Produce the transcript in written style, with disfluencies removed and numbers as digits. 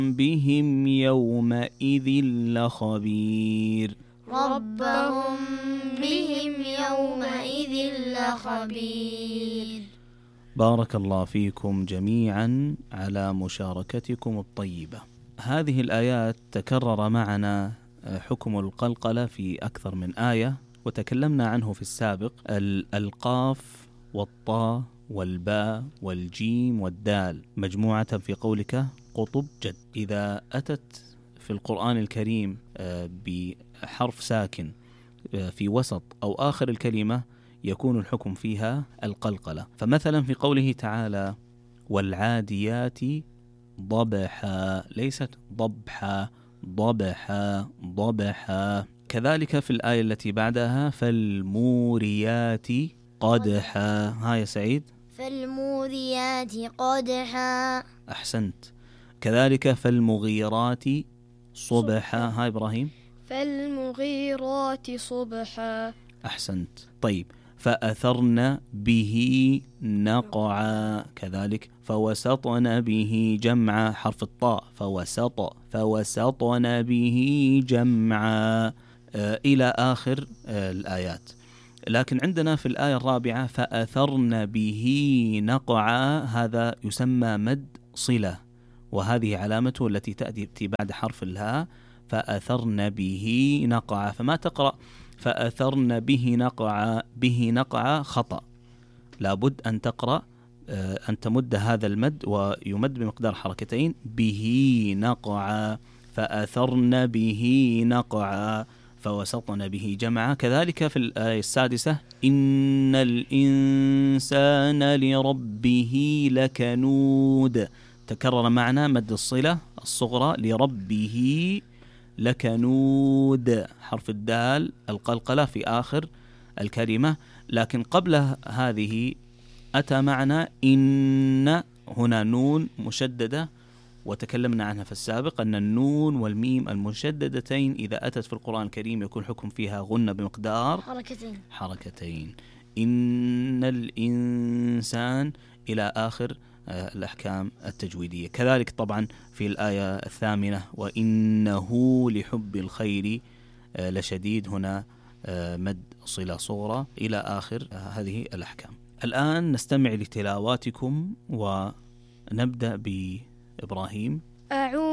بهم يومئذ لخبير. ربهم بهم يومئذ لخبير. بارك الله فيكم جميعا على مشاركتكم الطيبة. هذه الآيات تكرر معنا حكم القلقلة في أكثر من آية، وتكلمنا عنه في السابق. القاف والطاء والباء والجيم والدال مجموعة في قولك قطب جد. إذا أتت في القرآن الكريم بحرف ساكن في وسط أو آخر الكلمة يكون الحكم فيها القلقلة. فمثلا في قوله تعالى والعاديات ضبحا، ليست ضبحا، ضبحا ضبحا. كذلك في الآية التي بعدها فالموريات قدحا. ها يا سعيد؟ فالموريات قدحا. أحسنت. كذلك فالمغيرات صبحا. ها إبراهيم؟ فالمغيرات صبحا. أحسنت. طيب فأثرن به نقعا. كذلك فوسطن به جمعا، حرف الطاء فوسطن به جمعا إلى آخر الآيات. لكن عندنا في الآية الرابعة فأثرن به نقعا، هذا يسمى مد صلة، وهذه علامته التي تأتي بعد حرف الهاء، فأثرن به نقعا. فما تقرأ فأثرن به نقعا خطأ، لابد أن تقرأ أن تمد هذا المد، ويمد بمقدار حركتين، به نقعا، فأثرن به نقعا، فوسطن به جمعا. كذلك في الآية السادسة إن الإنسان لربه لكنود، تكرر معنا مد الصلة الصغرى لربه لكنود، حرف الدال القلقلة في آخر الكلمة. لكن قبل هذه أتى معنا إن، هنا نون مشددة، وتكلمنا عنها في السابق أن النون والميم المشددتين إذا أتت في القرآن الكريم يكون حكم فيها غنة بمقدار حركتين. إن الإنسان إلى آخر الأحكام التجويدية. كذلك طبعا في الآية الثامنة وإنه لحب الخير لشديد، هنا مد صلة صغرى إلى آخر هذه الأحكام. الآن نستمع لتلاواتكم ونبدأ بإبراهيم. أعوذ